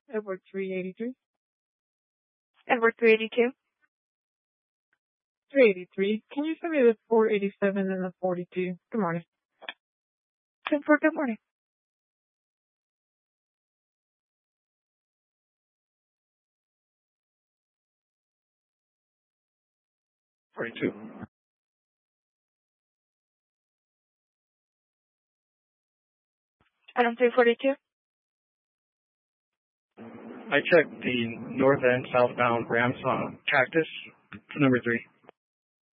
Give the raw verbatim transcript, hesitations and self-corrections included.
Edward three eighty-three. Edward three eighty-two. three eighty-three. Can you send me the four eighty-seven and the forty-two? Good morning. ten four, good morning. forty-two. Item three forty-two. I checked the north end southbound ramps on Cactus, number three.